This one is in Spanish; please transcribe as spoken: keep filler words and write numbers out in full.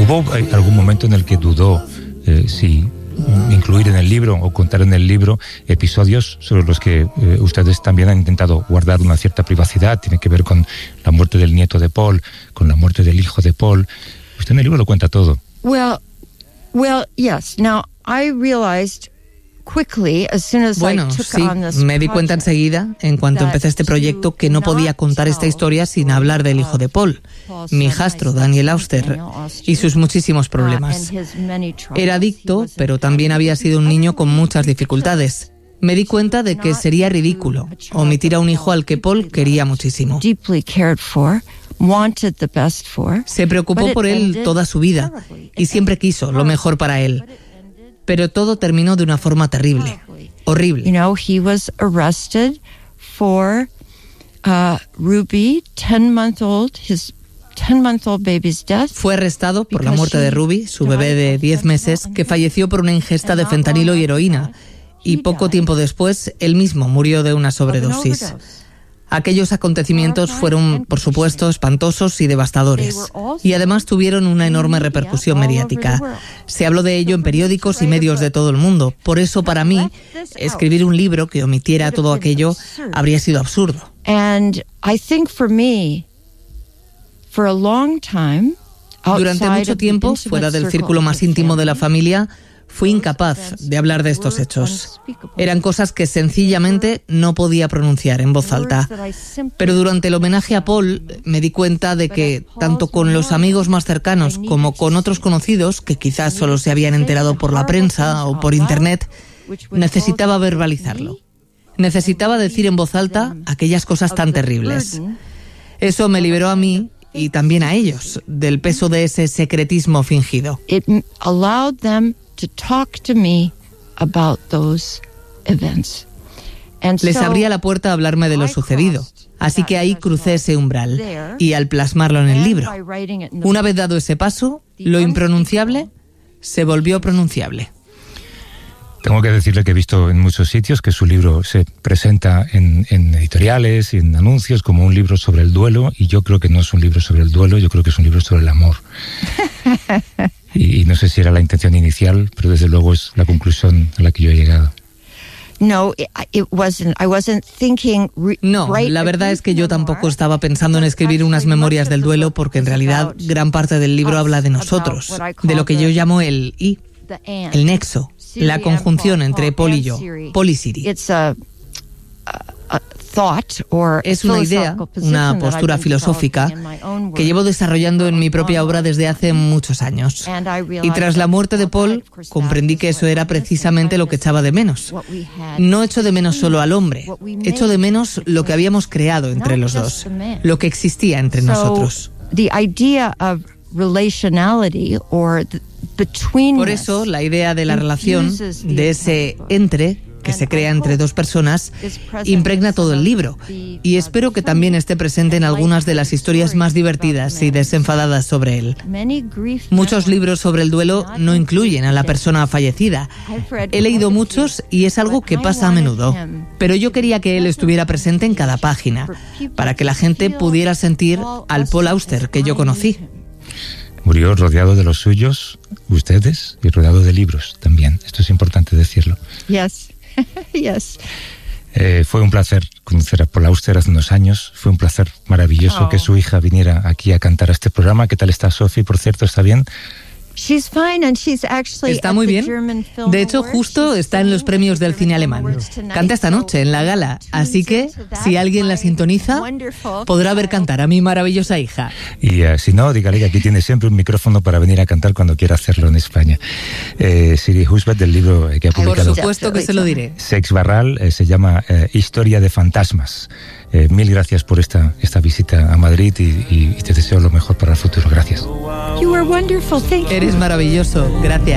¿Hubo algún momento en el que dudó eh, si incluir en el libro o contar en el libro episodios sobre los que eh, ustedes también han intentado guardar una cierta privacidad? Tiene que ver con la muerte del nieto de Paul, con la muerte del hijo de Paul. Usted en el libro lo cuenta todo. Well, well, yes. Now, I realized quickly, as soon as Bueno, I took sí, on this me di cuenta enseguida, en cuanto empecé este proyecto, que no podía contar esta historia sin hablar del hijo de Paul, mi hijastro, Daniel Auster, y sus muchísimos problemas. Era adicto, pero también había sido un niño con muchas dificultades. Me di cuenta de que sería ridículo omitir a un hijo al que Paul quería muchísimo. Se preocupó por él toda su vida y siempre quiso lo mejor para él. Pero todo terminó de una forma terrible, horrible. You know, he was arrested for uh, Ruby, ten-month-old, his ten-month-old baby's death. Fue arrestado por la muerte de Ruby, su bebé de diez meses, que falleció por una ingesta de fentanilo y heroína. Y poco tiempo después, él mismo murió de una sobredosis. Aquellos acontecimientos fueron, por supuesto, espantosos y devastadores. Y además tuvieron una enorme repercusión mediática. Se habló de ello en periódicos y medios de todo el mundo. Por eso, para mí, escribir un libro que omitiera todo aquello habría sido absurdo. Durante mucho tiempo, fuera del círculo más íntimo de la familia, fui incapaz de hablar de estos hechos. Eran cosas que sencillamente no podía pronunciar en voz alta. Pero durante el homenaje a Paul me di cuenta de que, tanto con los amigos más cercanos como con otros conocidos, que quizás solo se habían enterado por la prensa o por internet, necesitaba verbalizarlo. Necesitaba decir en voz alta aquellas cosas tan terribles. Eso me liberó a mí y también a ellos del peso de ese secretismo fingido. To talk to me about those events. Les abría la puerta a hablarme de lo sucedido, así que ahí crucé ese umbral, y al plasmarlo en el libro, una vez dado ese paso, lo impronunciable se volvió pronunciable. Tengo que decirle que he visto en muchos sitios que su libro se presenta en, en editoriales y en anuncios como un libro sobre el duelo, y yo creo que no es un libro sobre el duelo, yo creo que es un libro sobre el amor. Y, y no sé si era la intención inicial, pero desde luego es la conclusión a la que yo he llegado. No, it wasn't. I wasn't thinking re- no, la verdad es que yo tampoco estaba pensando en escribir unas memorias del duelo, porque en realidad gran parte del libro habla de nosotros, de lo que yo llamo el I, el nexo, la conjunción entre Paul y yo, Paul y Siri. Es una idea, una postura filosófica que llevo desarrollando en mi propia obra desde hace muchos años. Y tras la muerte de Paul, comprendí que eso era precisamente lo que echaba de menos. No echo de menos solo al hombre, echo de menos lo que habíamos creado entre los dos, lo que existía entre nosotros. Por eso, la idea de la relación, de ese entre, que se crea entre dos personas, impregna todo el libro, y espero que también esté presente en algunas de las historias más divertidas y desenfadadas sobre él. Muchos libros sobre el duelo no incluyen a la persona fallecida. He leído muchos y es algo que pasa a menudo, pero yo quería que él estuviera presente en cada página, para que la gente pudiera sentir al Paul Auster que yo conocí. Murió rodeado de los suyos, ustedes, y rodeado de libros también. Esto es importante decirlo. Yes. Yes. Eh, fue un placer conocer a Paul Auster hace unos años. Fue un placer maravilloso oh. que su hija viniera aquí a cantar a este programa. ¿Qué tal está Sophie, por cierto? ¿Está bien? Está muy bien. De hecho, justo está en los premios del cine alemán. Canta esta noche en la gala. Así que, si alguien la sintoniza, podrá ver cantar a mi maravillosa hija. Y uh, si no, dígale que aquí tiene siempre un micrófono para venir a cantar cuando quiera hacerlo en España. Eh, Siri Husbeth, del libro que ha publicado. Por supuesto que se lo diré. Seix Barral, eh, se llama eh, Historia de fantasmas. Eh, mil gracias por esta, esta visita a Madrid y, y, y te deseo lo mejor para el futuro. Gracias. You were wonderful. Thank you. Eres maravilloso. Gracias.